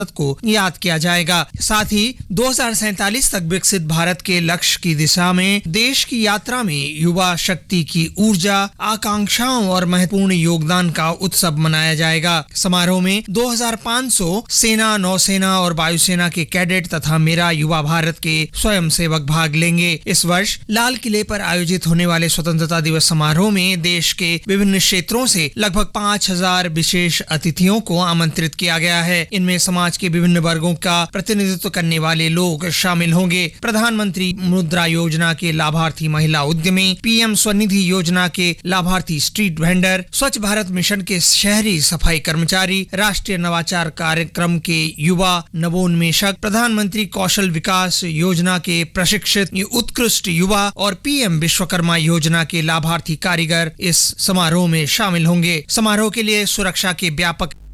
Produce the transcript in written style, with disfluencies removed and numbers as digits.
को याद किया जाएगा। साथ ही 2047 तक विकसित भारत के लक्ष्य की दिशा में देश की यात्रा में युवा शक्ति की ऊर्जा, आकांक्षाओं और महत्वपूर्ण योगदान का उत्सव मनाया जाएगा। समारोह में 2500 सेना, नौसेना और वायुसेना के कैडेट तथा मेरा युवा भारत के स्वयंसेवक भाग लेंगे। इस वर्ष लाल किले पर आयोजित होने वाले स्वतंत्रता दिवस समारोह में देश के विभिन्न क्षेत्रों से लगभग 5000 विशेष अतिथियों को आमंत्रित किया गया है। इनमें समाज के विभिन्न वर्गों का प्रतिनिधित्व करने वाले लोग शामिल होंगे। प्रधानमंत्री मुद्रा योजना के लाभार्थी महिला उद्यमी, पीएम स्वनिधि योजना के लाभार्थी स्ट्रीट वेंडर, स्वच्छ भारत मिशन के शहरी सफाई कर्मचारी, राष्ट्रीय नवाचार कार्यक्रम के युवा नवोन्मेषक, प्रधानमंत्री कौशल विकास योजना के प्रशिक्षित उत्कृष्ट युवा और पीएम विश्वकर्मा योजना के लाभार्थी कारीगर इस समारोह में शामिल होंगे। समारोह के लिए सुरक्षा के व्यापक